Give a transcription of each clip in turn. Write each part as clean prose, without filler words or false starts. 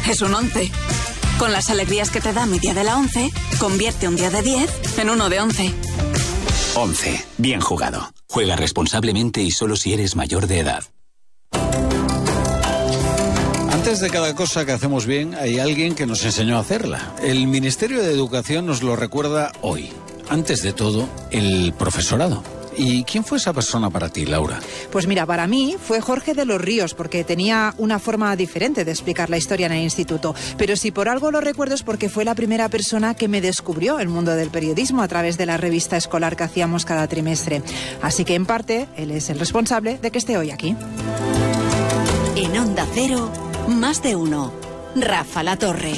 es un 11. Con las alegrías que te da mi día de la 11, convierte un día de 10 en uno de 11. 11. Bien jugado. Juega responsablemente y solo si eres mayor de edad. Antes de cada cosa que hacemos bien, hay alguien que nos enseñó a hacerla. El Ministerio de Educación nos lo recuerda hoy. Antes de todo, el profesorado. ¿Y quién fue esa persona para ti, Laura? Pues mira, para mí fue Jorge de los Ríos, porque tenía una forma diferente de explicar la historia en el instituto. Pero si por algo lo recuerdo es porque fue la primera persona que me descubrió el mundo del periodismo a través de la revista escolar que hacíamos cada trimestre. Así que en parte, él es el responsable de que esté hoy aquí. En Onda Cero, Más de Uno. Rafa La Torre.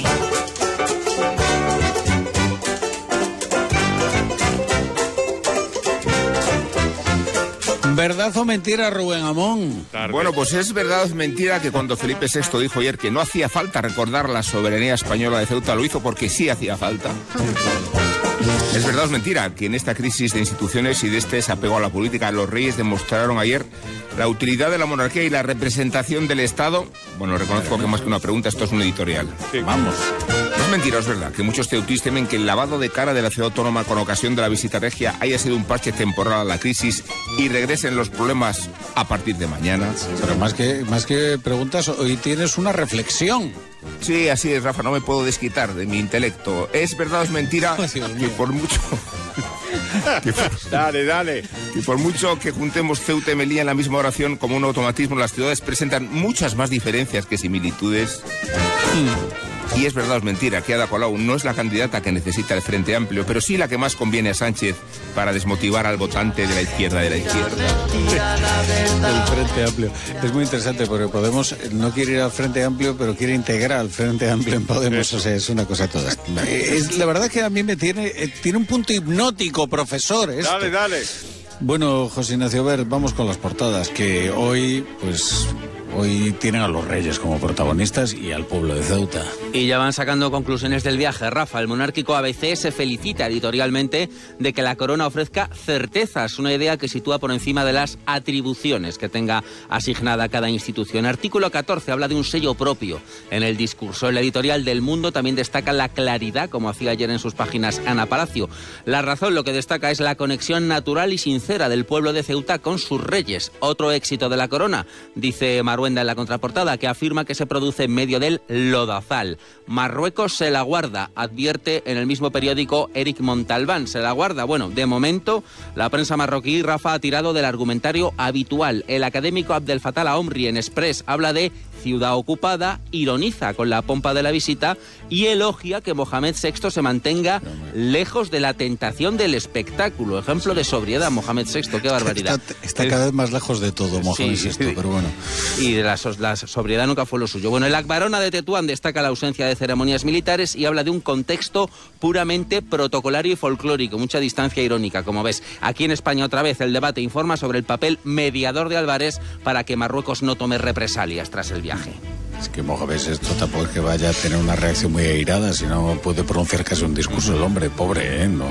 ¿Verdad o mentira, Rubén Amón? Bueno, pues es verdad o es mentira que cuando Felipe VI dijo ayer que no hacía falta recordar la soberanía española de Ceuta, lo hizo porque sí hacía falta. Es verdad o es mentira que en esta crisis de instituciones y de este desapego a la política, los reyes demostraron ayer la utilidad de la monarquía y la representación del Estado. Bueno, reconozco que más que una pregunta, esto es un editorial. Sí. Vamos. No es mentira, es verdad que muchos ceutíes temen que el lavado de cara de la ciudad autónoma con ocasión de la visita regia haya sido un parche temporal a la crisis y regresen los problemas a partir de mañana. Pero más que preguntas, hoy tienes una reflexión. Sí, así es, Rafa, no me puedo desquitar de mi intelecto. ¿Es verdad o es mentira que por mucho... Dale. Y por mucho que juntemos Ceuta y Melilla en la misma oración como un automatismo, las ciudades presentan muchas más diferencias que similitudes? Y es verdad o es mentira que Ada Colau no es la candidata que necesita el Frente Amplio, pero sí la que más conviene a Sánchez para desmotivar al votante de la izquierda de la izquierda. El Frente Amplio. Es muy interesante porque Podemos no quiere ir al Frente Amplio, pero quiere integrar al Frente Amplio en Podemos. O sea, es una cosa toda. La verdad que a mí me tiene un punto hipnótico, profesor. Esto. Dale. Bueno, José Ignacio, a ver, vamos con las portadas, que hoy tienen a los reyes como protagonistas y al pueblo de Ceuta. Y ya van sacando conclusiones del viaje. Rafa, el monárquico ABC se felicita editorialmente de que la corona ofrezca certezas, una idea que sitúa por encima de las atribuciones que tenga asignada cada institución. Artículo 14 habla de un sello propio en el discurso. El editorial del Mundo también destaca la claridad, como hacía ayer en sus páginas Ana Palacio. La razón, lo que destaca, es la conexión natural y sincera del pueblo de Ceuta con sus reyes. Otro éxito de la corona, dice Maruenda en la contraportada, que afirma que se produce en medio del lodazal. Marruecos se la guarda, advierte en el mismo periódico Eric Montalbán. Se la guarda. Bueno, de momento, la prensa marroquí, Rafa, ha tirado del argumentario habitual. El académico Abdel Fattah al-Omri en Express habla de ciudad ocupada, ironiza con la pompa de la visita y elogia que Mohamed VI se mantenga lejos de la tentación del espectáculo. Ejemplo de sobriedad, Mohamed VI, qué barbaridad. Está cada vez más lejos de todo, Mohamed VI, pero bueno. Y de la sobriedad nunca fue lo suyo. Bueno, el Akbarona de Tetuán destaca la ausencia de ceremonias militares y habla de un contexto puramente protocolario y folclórico, mucha distancia irónica, como ves. Aquí en España otra vez el debate informa sobre el papel mediador de Álvarez para que Marruecos no tome represalias tras el viaje. Es que Mohamed esto tampoco es que vaya a tener una reacción muy airada, si no puede pronunciar casi un discurso el hombre, pobre, ¿no?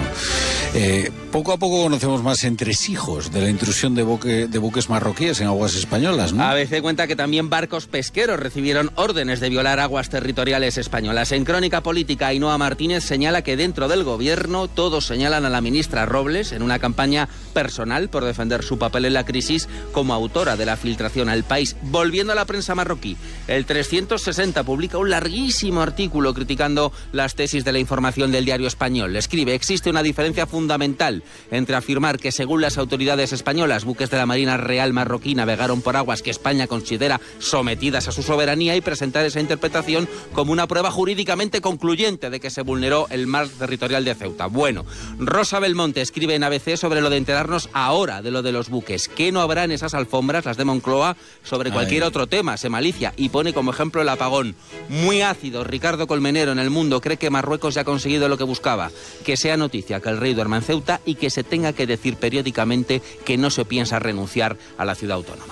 Poco a poco conocemos más entresijos de la intrusión de buques marroquíes en aguas españolas, ¿no? ABC cuenta que también barcos pesqueros recibieron órdenes de violar aguas territoriales españolas. En Crónica Política, Ainhoa Martínez señala que dentro del gobierno todos señalan a la ministra Robles en una campaña personal por defender su papel en la crisis como autora de la filtración al país. Volviendo a la prensa marroquí, el 360 publica un larguísimo artículo criticando las tesis de la información del Diario Español. Escribe: existe una diferencia fundamental entre afirmar que según las autoridades españolas buques de la Marina Real marroquí navegaron por aguas que España considera sometidas a su soberanía y presentar esa interpretación como una prueba jurídicamente concluyente de que se vulneró el mar territorial de Ceuta. Bueno, Rosa Belmonte escribe en ABC sobre lo de enterarnos ahora de lo de los buques. ¿Qué no habrá en esas alfombras, las de Moncloa, sobre cualquier otro tema? Se malicia y pone como ejemplo el apagón. Muy ácido. Ricardo Colmenero en El Mundo cree que Marruecos ya ha conseguido lo que buscaba, que sea noticia que el rey duerma en Ceuta y que se tenga que decir periódicamente que no se piensa renunciar a la ciudad autónoma.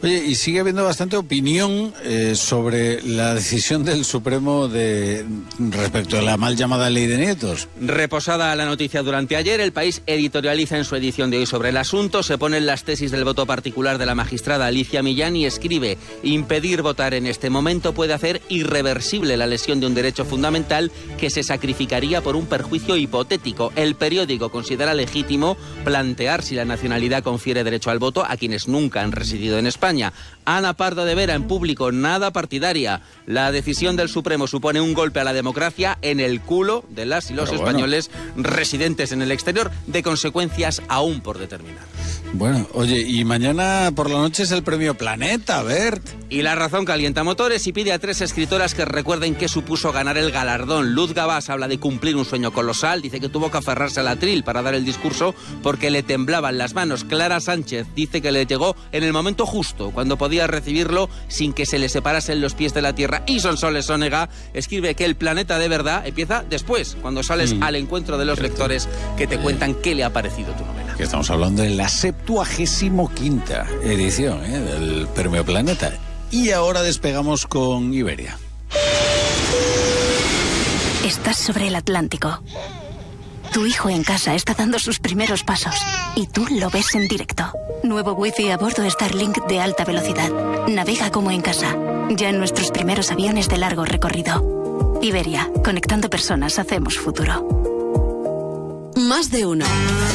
Oye, y sigue habiendo bastante opinión sobre la decisión del Supremo respecto a la mal llamada ley de nietos. Reposada la noticia durante ayer, El País editorializa en su edición de hoy sobre el asunto, se ponen las tesis del voto particular de la magistrada Alicia Millán y escribe: impedir votar en este momento puede hacer irreversible la lesión de un derecho fundamental que se sacrificaría por un perjuicio hipotético. El periódico considera legítimo plantear si la nacionalidad confiere derecho al voto a quienes nunca han residido en España. Ana Pardo de Vera, en público, nada partidaria. La decisión del Supremo supone un golpe a la democracia en el culo de las y los españoles residentes en el exterior, de consecuencias aún por determinar. Bueno, oye, y mañana por la noche es el premio Planeta, Bert. Y La Razón calienta motores y pide a 3 escritoras que recuerden qué supuso ganar el galardón. Luz Gabás habla de cumplir un sueño colosal, dice que tuvo que aferrarse al atril para dar el discurso porque le temblaban las manos. Clara Sánchez dice que le llegó en el momento justo, cuando podía recibirlo sin que se le separasen los pies de la tierra. Y Sonsoles Onega escribe que el planeta de verdad empieza después, cuando sales al encuentro de los lectores que te cuentan qué le ha parecido tu novela. Que estamos hablando de la 75ª edición del Premio Planeta. Y ahora despegamos con Iberia. Estás sobre el Atlántico. Tu hijo en casa está dando sus primeros pasos y tú lo ves en directo. Nuevo Wi-Fi a bordo Starlink de alta velocidad. Navega como en casa. Ya en nuestros primeros aviones de largo recorrido. Iberia, conectando personas, hacemos futuro. Más de uno.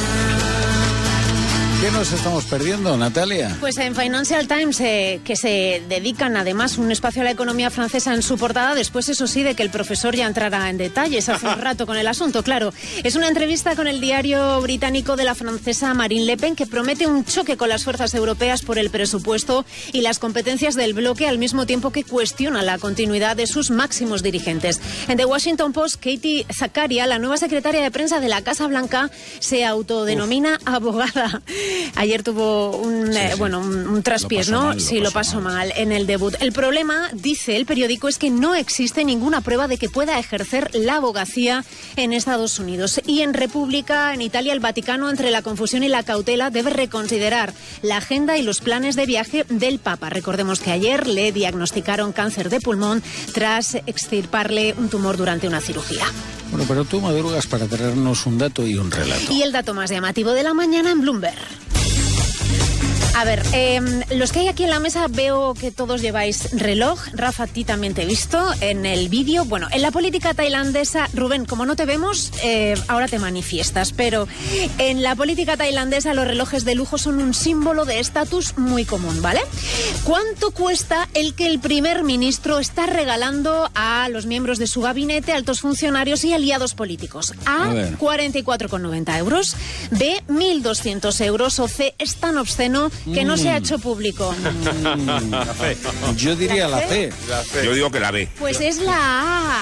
¿Qué nos estamos perdiendo, Natalia? Pues en Financial Times, que se dedican además un espacio a la economía francesa en su portada, después eso sí de que el profesor ya entrara en detalles hace un rato con el asunto, claro. Es una entrevista con el diario británico de la francesa Marine Le Pen, que promete un choque con las fuerzas europeas por el presupuesto y las competencias del bloque, al mismo tiempo que cuestiona la continuidad de sus máximos dirigentes. En The Washington Post, Katie Zakaria, la nueva secretaria de prensa de la Casa Blanca, se autodenomina abogada. Ayer tuvo un traspiés, ¿no? Sí, lo pasó mal en el debut. El problema, dice el periódico, es que no existe ninguna prueba de que pueda ejercer la abogacía en Estados Unidos. Y en República, en Italia, el Vaticano, entre la confusión y la cautela, debe reconsiderar la agenda y los planes de viaje del Papa. Recordemos que ayer le diagnosticaron cáncer de pulmón tras extirparle un tumor durante una cirugía. Bueno, pero tú madrugas para traernos un dato y un relato. Y el dato más llamativo de la mañana en Bloomberg. A ver, los que hay aquí en la mesa veo que todos lleváis reloj. Rafa, a ti también te he visto en el vídeo. Bueno, en la política tailandesa, Rubén, como no te vemos, ahora te manifiestas, pero en la política tailandesa los relojes de lujo son un símbolo de estatus muy común, ¿vale? ¿Cuánto cuesta el que el primer ministro está regalando a los miembros de su gabinete, altos funcionarios y aliados políticos? A, 44,90 euros. B, 1.200 euros. O C, es tan obsceno que no se ha hecho público. Yo diría la C. Yo digo que la B. Pues es la A.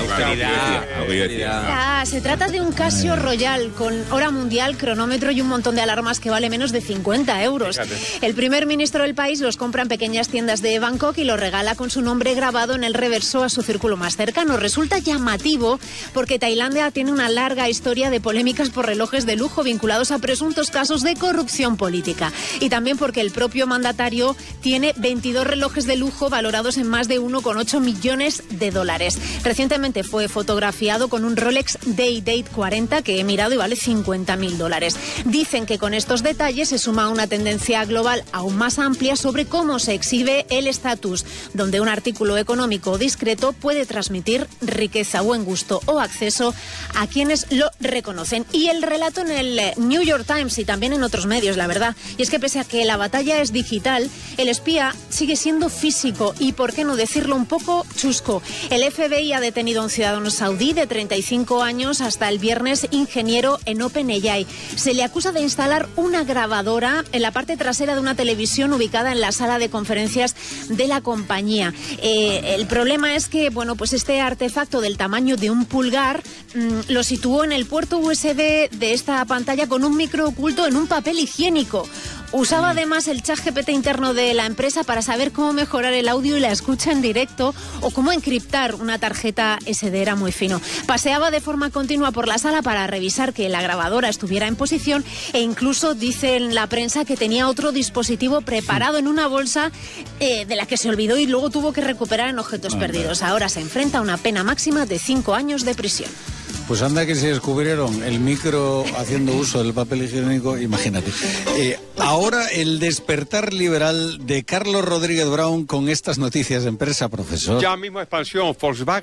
La A. Se trata de un Casio Royal con hora mundial, cronómetro y un montón de alarmas que vale menos de 50 euros. El primer ministro del país los compra en pequeñas tiendas de Bangkok y los regala con su nombre grabado en el reverso a su círculo más cercano. Resulta llamativo porque Tailandia tiene una larga historia de polémicas por relojes de lujo vinculados a presuntos casos de corrupción política. Y también porque el propio mandatario tiene 22 relojes de lujo valorados en más de 1,8 millones de dólares. Recientemente fue fotografiado con un Rolex Day-Date 40 que he mirado y vale 50.000 dólares. Dicen que con estos detalles se suma una tendencia global aún más amplia sobre cómo se exhibe el estatus, donde un artículo económico discreto puede transmitir riqueza, buen gusto o acceso a quienes lo reconocen. Y el relato en el New York Times y también en otros medios, la verdad, y es que pese a que la batalla es digital, el espía sigue siendo físico y, por qué no decirlo, un poco chusco. El FBI ha detenido a un ciudadano saudí de 35 años, hasta el viernes ingeniero en OpenAI. Se le acusa de instalar una grabadora en la parte trasera de una televisión ubicada en la sala de conferencias de la compañía. El problema es que, bueno, pues este artefacto del tamaño de un pulgar lo situó en el puerto USB de esta pantalla con un micro oculto en un papel higiénico. Usaba además el chat GPT interno de la empresa para saber cómo mejorar el audio y la escucha en directo o cómo encriptar una tarjeta SD, era muy fino. Paseaba de forma continua por la sala para revisar que la grabadora estuviera en posición e incluso dice en la prensa que tenía otro dispositivo preparado en una bolsa de la que se olvidó y luego tuvo que recuperar en objetos perdidos. Ahora se enfrenta a una pena máxima de 5 años de prisión. Pues anda que se descubrieron el micro haciendo uso del papel higiénico, imagínate. Ahora el despertar liberal de Carlos Rodríguez Brown con estas noticias en Presa, profesor. Ya mismo expansión, Volkswagen